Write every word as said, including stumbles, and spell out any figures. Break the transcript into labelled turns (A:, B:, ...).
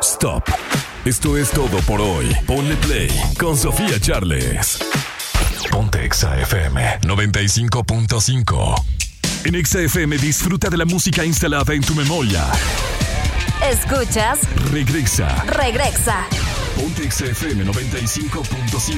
A: Stop. Esto es todo por hoy. Ponle play con Sofía Charles. Ponte Exa F M noventa y cinco punto cinco. En Exa F M disfruta de la música instalada en tu memoria.
B: Escuchas
A: Regresa.
B: Regresa.
A: Ponte Exa F M noventa y cinco punto cinco.